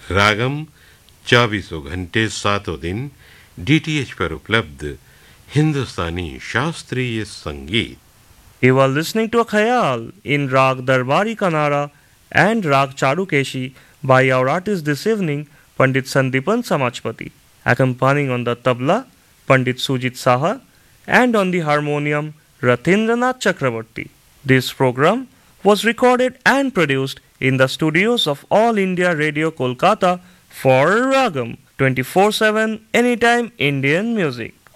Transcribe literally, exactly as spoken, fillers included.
रागम चौबीसों घंटे सातों दिन डीटीएच पर उपलब्ध हिंदुस्तानी शास्त्रीय संगीत। You are listening to a Khayal in Rag Darbari Kanara and Rag Charukeshi by our artist this evening, Pandit Sandipan Samachpati, accompanying on the tabla Pandit Sujit Saha and on the harmonium Rathendranath Chakravarti. This program was recorded and produced in the studios of All India Radio Kolkata for Ragam twenty-four seven Anytime Indian Music.